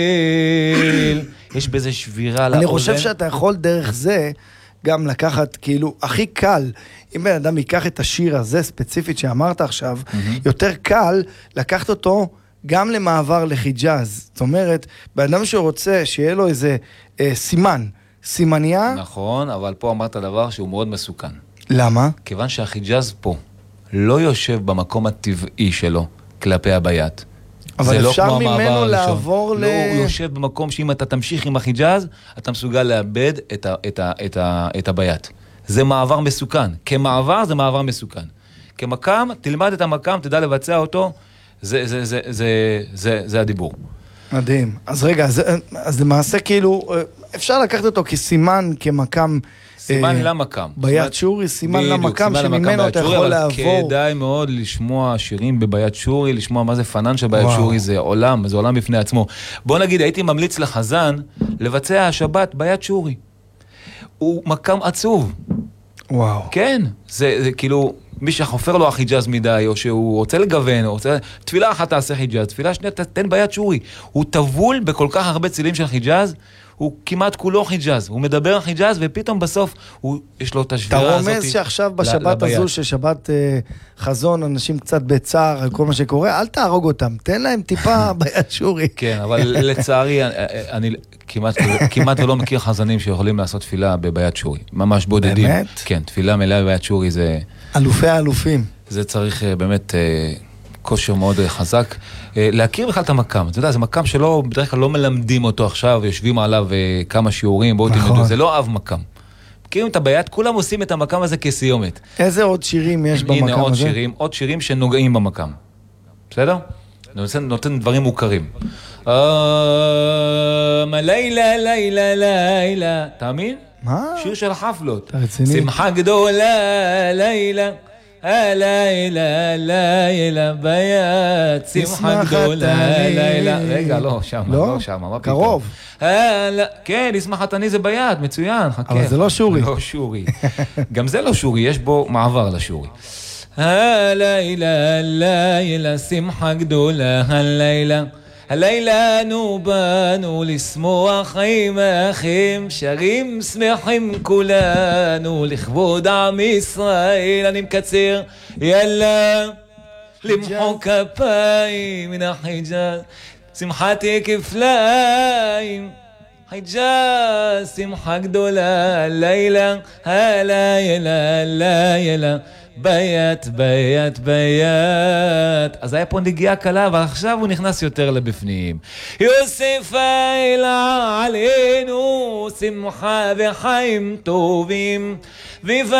יש בזה שבירה לאוזן. אני חושב שאתה יכול דרך זה גם לקחת, כאילו, הכי קל, אם בן אדם ייקח את השיר הזה ספציפית שאמרת עכשיו, יותר קל לקחת אותו גם למעבר לחיג'אז. זאת אומרת, בן אדם שרוצה שיהיה לו איזה סימניה. נכון, אבל פה אמרת דבר שהוא מאוד מסוכן. למה? כיוון שהחיג'אז פה לא יושב במקום הטבעי שלו כלפי הביית. אבל אפשר ממנו לעבור לא, הוא יושב במקום שאם אתה תמשיך עם החיג'אז, אתה מסוגל לאבד את הביית. זה מעבר מסוכן. כמעבר זה מעבר מסוכן. כמקם, תלמד את המקם, תדע לבצע אותו, זה הדיבור. מדהים. אז רגע, אז למעשה כאילו, אפשר לקחת אותו כסימן, כמקם, סימן למקם. ביית שורי, סימן למקם שממנו אתה יכול לעבור. כדאי מאוד לשמוע שירים בביית שורי, לשמוע מה זה פנן של ביית שורי, זה עולם בפני עצמו. בוא נגיד, הייתי ממליץ לחזן לבצע השבת ביית שורי. הוא מקם עצוב. וואו. כן, זה כאילו, מי שחופר לו החיג'אז מדי, או שהוא רוצה לגוון, או רוצה, תפילה אחת תעשה חיג'אז, תפילה שנייה תתן ביית שורי. הוא טבול בכל כך הרבה צילים של חיג'אז, הוא כמעט כולו חיג'אז, הוא מדבר על חיג'אז, ופתאום בסוף יש לו את השבירה הזאת. אתה רומז שעכשיו בשבת הזו, ששבת חזון, אנשים קצת בצער על כל מה שקורה, אל תהרוג אותם, תן להם טיפה ביית שורי. כן, אבל לצערי, אני כמעט ולא מכיר חזנים שיכולים לעשות תפילה בביית שורי, ממש בודדים. באמת? כן, תפילה מלאה בביית שורי זה... אלופי האלופים. זה צריך באמת... כושר מאוד חזק, להכיר בכלל את המקם. אתה יודע, זה מקם שלא, בדרך כלל לא מלמדים אותו עכשיו, יושבים עליו כמה שיעורים, בואו תלמדו, זה לא אב מקם. מכירים את הביית, כולם עושים את המקם הזה כסיומת. איזה עוד שירים יש במקם הזה? הנה עוד שירים שנוגעים במקם. בסדר? נותן דברים מוכרים. לילה, לילה, לילה. תאמין? מה? שיר של חפלות. רציני. שמחה גדולה, לילה. לילה, לילה, ביד, שמחה גדולה, לילה. רגע, לא, שם, לא שם. קרוב. כן, שמחתני זה ביד, מצוין, חכה. אבל זה לא שורי. לא שורי. גם זה לא שורי, יש בו מעבר לשורי. לילה, לילה, שמחה גדולה, הלילה. הלילה באנו לשמוח עם האחים, שרים שמחים כולנו לכבוד עם ישראל. אני מקצר, יאללה למחוא כפיים מן החיג'אז, שמחתי כפליים, חיג'אז שמחה גדולה, לילה הלילה לילה ביית, ביית, ביית. אז היה פה נגיעה קלה, אבל עכשיו הוא נכנס יותר לבפנים. יוסף אלה עלינו, שמחה וחיים טובים.